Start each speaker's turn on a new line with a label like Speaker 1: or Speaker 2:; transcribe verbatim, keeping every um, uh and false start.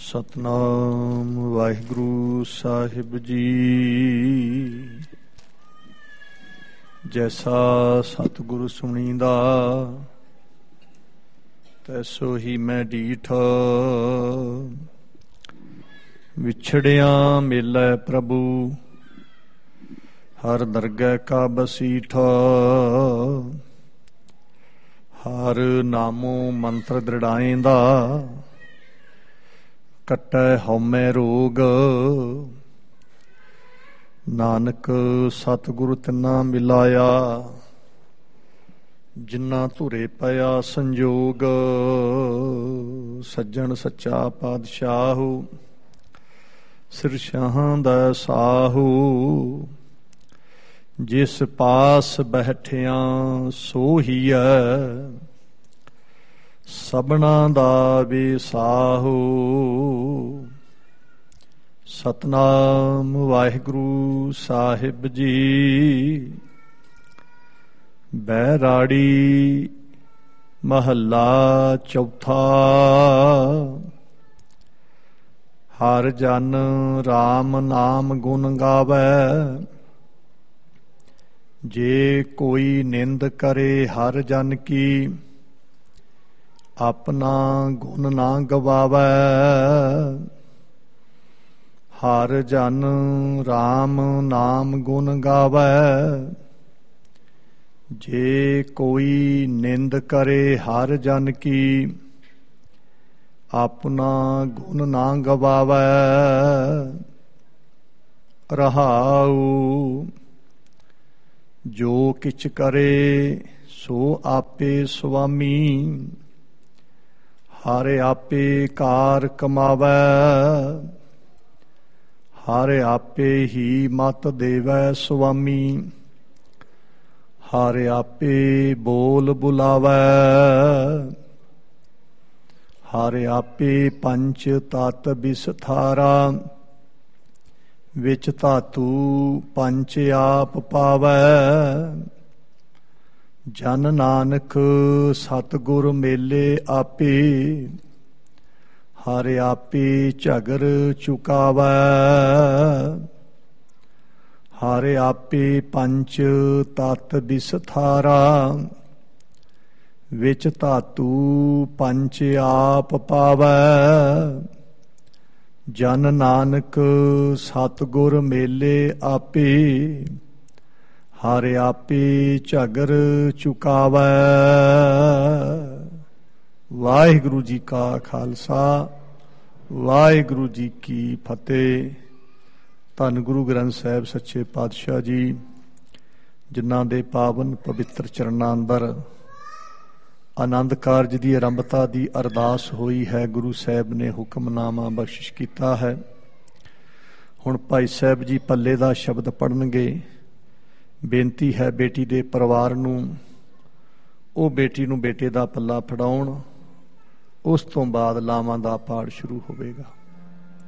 Speaker 1: ਸਤਨਾਮ ਵਾਹਿਗੁਰੂ ਸਾਹਿਬ ਜੀ। ਜੈਸਾ ਸਤਿਗੁਰੂ ਸੁਣੀਂਦਾ ਤੈਸੋ ਹੀ ਮੈਂ ਡੀਠ। ਵਿਛੜਿਆਂ ਮਿਲੈ ਪ੍ਰਭੂ ਹਰ ਦਰਗਹਿ ਕਾ ਬਸੀਠ। ਹਰ ਨਾਮੋ ਮੰਤਰ ਦ੍ਰਿੜਾਏਂਦਾ ਕੱਟੈ ਹਉਮੈ ਰੋਗ। ਨਾਨਕ ਸਤਿਗੁਰੂ ਤਿਨਾ ਮਿਲਾਇਆ ਜਿਨ੍ਹਾਂ ਧੁਰੇ ਪਿਆ ਸੰਜੋਗ। ਸੱਜਣ ਸੱਚਾ ਪਾਤਸ਼ਾਹੂ ਸਿਰ ਸ਼ਾਹਾਂ ਦਾ ਸਾਹੂ। ਜਿਸ ਪਾਸ ਬੈਠਿਆਂ ਸੋਹੀਐ ਸਭਨਾਂ ਦਾ ਵਿਸਾਹੂ। ਸਤਨਾਮ ਵਾਹਿਗੁਰੂ ਸਾਹਿਬ ਜੀ। ਬੈਰਾੜੀ ਮਹੱਲਾ ਚੌਥਾ। ਹਰ ਜਨ ਰਾਮ ਨਾਮ ਗੁਣ ਗਾਵੈ। ਜੇ ਕੋਈ ਨਿੰਦ ਕਰੇ ਹਰ ਜਨ ਕੀ ਆਪਣਾ ਗੁਣ ਨਾ ਗਵਾਵੈ। ਹਰ ਜਨ ਰਾਮ ਨਾਮ ਗੁਣ ਗਾਵੈ। ਜੇ ਕੋਈ ਨਿੰਦ ਕਰੇ ਹਰ ਜਨ ਕੀ ਆਪਣਾ ਗੁਣ ਨਾ ਗਵਾਵੈ। ਰਹਾਉ ਜੋ ਕਿਛ ਕਰੇ ਸੋ ਆਪੇ ਸੁਆਮੀ। ਹਰ ਆਪੇ ਕਾਰ ਕਮਾਵੈ। ਹਰ ਆਪੇ ਹੀ ਮਤ ਦੇਵੈ ਸੁਆਮੀ। ਹਰ ਆਪੇ ਬੋਲ ਬੁਲਾਵੈ। ਹਰ ਆਪੇ ਪੰਚ ਤਤ ਬਿਸਥਾਰਾ। ਵਿੱਚ ਧਾਤੂ ਪੰਚ ਆਪ ਪਾਵੈ। ਜਨ ਨਾਨਕ ਸਤਿਗੁਰ ਮੇਲੇ ਆਪੇ। ਹਰ ਆਪੇ ਝਗਰ ਚੁਕਾਵੈ। ਹਰ ਆਪੇ ਪੰਚ ਤਤ ਬਿਸਥਾਰਾ। ਵਿੱਚ ਧਾਤੂ ਪੰਚ ਆਪ ਪਾਵੈ। ਜਨ ਨਾਨਕ ਸਤਿਗੁਰ ਮੇਲੇ ਆਪੇ। ਹਰ ਆਪੇ ਝਗਰ ਚੁਕਾਵੈ। ਵਾਹਿਗੁਰੂ ਜੀ ਕਾ ਖਾਲਸਾ ਵਾਹਿਗੁਰੂ ਜੀ ਕੀ ਫਤਿਹ। ਧੰਨ ਗੁਰੂ ਗ੍ਰੰਥ ਸਾਹਿਬ ਸੱਚੇ ਪਾਤਸ਼ਾਹ ਜੀ ਜਿਨ੍ਹਾਂ ਦੇ ਪਾਵਨ ਪਵਿੱਤਰ ਚਰਨਾਂ ਅੰਦਰ ਆਨੰਦ ਕਾਰਜ ਦੀ ਆਰੰਭਤਾ ਦੀ ਅਰਦਾਸ ਹੋਈ ਹੈ। ਗੁਰੂ ਸਾਹਿਬ ਨੇ ਹੁਕਮਨਾਮਾ ਬਖਸ਼ਿਸ਼ ਕੀਤਾ ਹੈ। ਹੁਣ ਭਾਈ ਸਾਹਿਬ ਜੀ ਪੱਲੇ ਦਾ ਸ਼ਬਦ ਪੜ੍ਹਨਗੇ। ਬੇਨਤੀ ਹੈ ਬੇਟੀ ਦੇ ਪਰਿਵਾਰ ਨੂੰ ਉਹ ਬੇਟੀ ਨੂੰ ਬੇਟੇ ਦਾ ਪੱਲਾ ਫੜਾਉਣ। ਉਸ ਤੋਂ ਬਾਅਦ ਲਾਵਾਂ ਦਾ ਪਾਠ ਸ਼ੁਰੂ ਹੋਵੇਗਾ।